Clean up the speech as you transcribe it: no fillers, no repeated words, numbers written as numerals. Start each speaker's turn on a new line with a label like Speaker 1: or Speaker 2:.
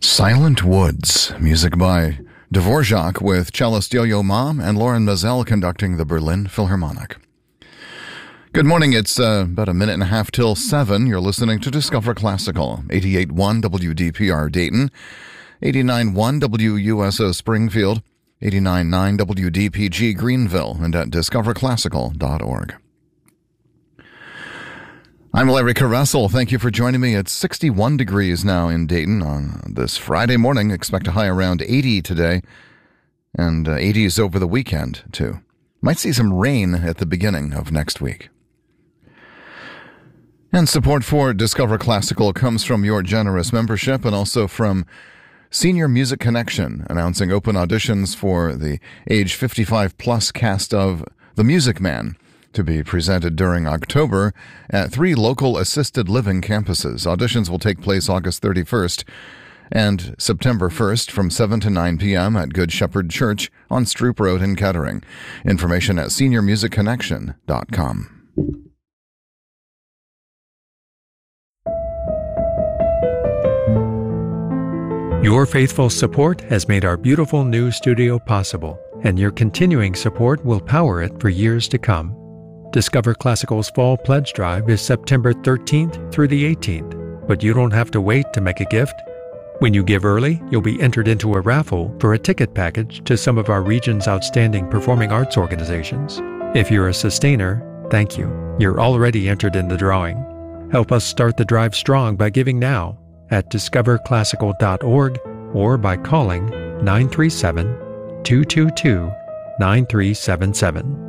Speaker 1: Silent Woods, music by Dvorak with cellist Yo-Yo Ma and Lauren Mazel conducting the Berlin Philharmonic. Good morning, it's about a minute and a half till 7. You're listening to Discover Classical, 88.1 WDPR Dayton, 89.1 WUSO Springfield, 89.9 WDPG Greenville, and at discoverclassical.org. I'm Larry Caressel. Thank you for joining me. It's 61 degrees now in Dayton on this Friday morning. Expect a high around 80 today, and 80s over the weekend, too. Might see some rain at the beginning of next week. And support for Discover Classical comes from your generous membership and also from Senior Music Connection, announcing open auditions for the age 55-plus cast of The Music Man, to be presented during October at 3 local assisted living campuses. Auditions will take place August 31st and September 1st from 7 to 9 p.m. at Good Shepherd Church on Stroop Road in Kettering. Information at seniormusicconnection.com.
Speaker 2: Your faithful support has made our beautiful new studio possible, and your continuing support will power it for years to come. Discover Classical's Fall Pledge Drive is September 13th through the 18th, but you don't have to wait to make a gift. When you give early, you'll be entered into a raffle for a ticket package to some of our region's outstanding performing arts organizations. If you're a sustainer, thank you. You're already entered in the drawing. Help us start the drive strong by giving now at discoverclassical.org or by calling 937-222-9377.